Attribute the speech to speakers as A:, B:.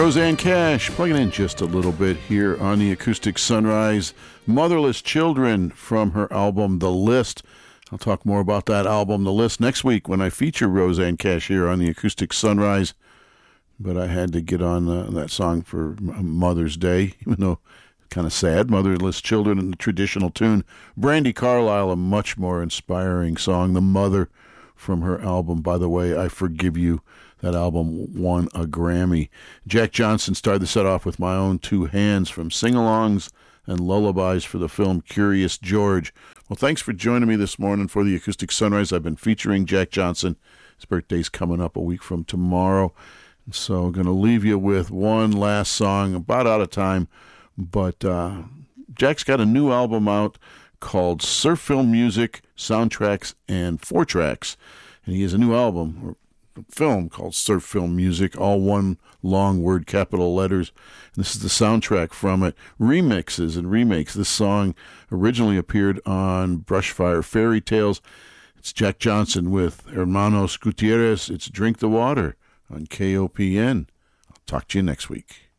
A: Rosanne Cash plugging in just a little bit here on the Acoustic Sunrise. Motherless Children from her album The List. I'll talk more about that album The List next week when I feature Rosanne Cash here on the Acoustic Sunrise. But I had to get on that song for Mother's Day, even though kind of sad. Motherless Children in the traditional tune. Brandi Carlile, a much more inspiring song. The Mother from her album, By the Way, I Forgive You. That album won a Grammy. Jack Johnson started the set off with My Own Two Hands from sing-alongs and lullabies for the film Curious George. Well, thanks for joining me this morning for the Acoustic Sunrise. I've been featuring Jack Johnson. His birthday's coming up a week from tomorrow. And so I'm going to leave you with one last song, about out of time. But Jack's got a new album out called Surf Film Music, Soundtracks, and 4-Tracks. And he has a new album, or film, called Surf Film Music, all one long word, capital letters. And this is the soundtrack from it. Remixes and remakes. This song originally appeared on Brushfire Fairy Tales. It's Jack Johnson with Hermanos Gutierrez. It's Drink the Water on KOPN. I'll talk to you next week.